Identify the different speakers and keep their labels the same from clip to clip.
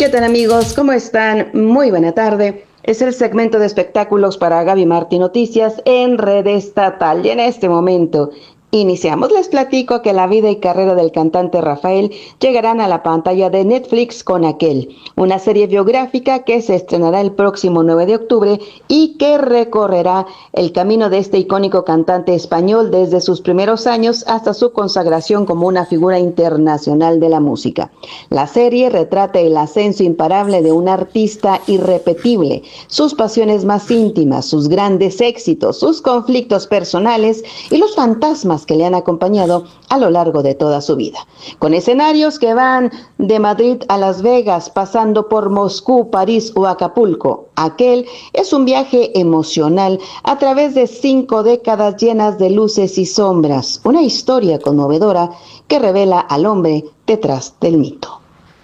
Speaker 1: ¿Qué tal, amigos? ¿Cómo están? Muy buena tarde. Es el segmento de espectáculos para Gaby Martí Noticias en Red Estatal. Y en este momento iniciamos. Les platico que la vida y carrera del cantante Rafael llegarán a la pantalla de Netflix con Aquel, una serie biográfica que se estrenará el próximo 9 de octubre y que recorrerá el camino de este icónico cantante español desde sus primeros años hasta su consagración como una figura internacional de la música. La serie retrata el ascenso imparable de un artista irrepetible, sus pasiones más íntimas, sus grandes éxitos, sus conflictos personales y los fantasmas que le han acompañado a lo largo de toda su vida. Con escenarios que van de Madrid a Las Vegas, pasando por Moscú, París o Acapulco, Aquel es un viaje emocional a través de 5 décadas llenas de luces y sombras, una historia conmovedora que revela al hombre detrás del mito.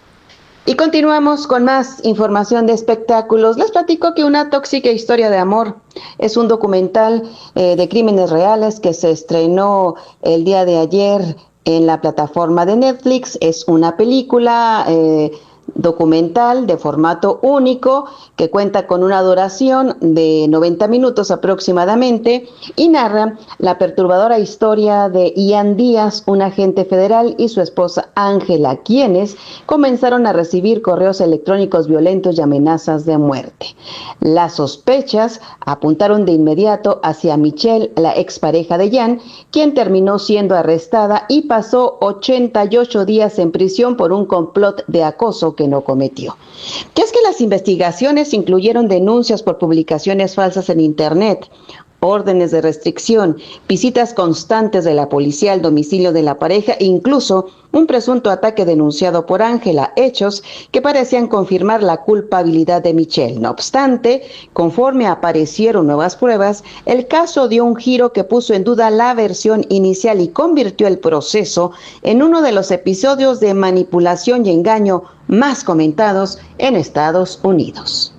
Speaker 1: Y continuamos con más información de espectáculos. Les platico que Una tóxica historia de amor es un documental de crímenes reales que se estrenó el día de ayer en la plataforma de Netflix. Es una película documental de formato único que cuenta con una duración de 90 minutos aproximadamente y narra la perturbadora historia de Ian Díaz, un agente federal, y su esposa Ángela, quienes comenzaron a recibir correos electrónicos violentos y amenazas de muerte. Las sospechas apuntaron de inmediato hacia Michelle, la expareja de Ian, quien terminó siendo arrestada y pasó 88 días en prisión por un complot de acoso que no cometió. Que es que las investigaciones incluyeron denuncias por publicaciones falsas en Internet, órdenes de restricción, visitas constantes de la policía al domicilio de la pareja e incluso un presunto ataque denunciado por Ángela, hechos que parecían confirmar la culpabilidad de Michelle. No obstante, conforme aparecieron nuevas pruebas, el caso dio un giro que puso en duda la versión inicial y convirtió el proceso en uno de los episodios de manipulación y engaño más comentados en Estados Unidos.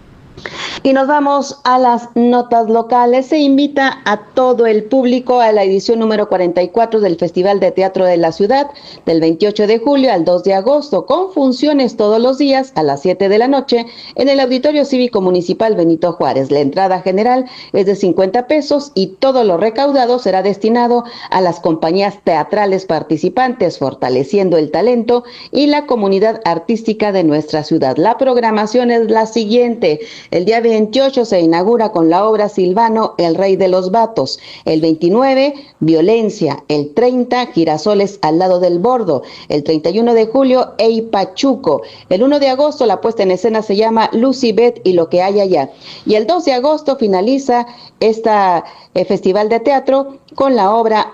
Speaker 1: Y nos vamos a las notas locales. Se invita a todo el público a la edición número 44 del Festival de Teatro de la Ciudad, del 28 de julio al 2 de agosto, con funciones todos los días a las 7 de la noche en el Auditorio Cívico Municipal Benito Juárez. La entrada general es de 50 pesos y todo lo recaudado será destinado a las compañías teatrales participantes, fortaleciendo el talento y la comunidad artística de nuestra ciudad. La programación es la siguiente. El día 28 se inaugura con la obra Silvano, el rey de los vatos. El 29, Violencia. El 30, Girasoles al lado del bordo. El 31 de julio, Ey Pachuco. El 1 de agosto, la puesta en escena se llama Lucy Beth y lo que hay allá. Y el 2 de agosto finaliza esta festival de teatro con la obra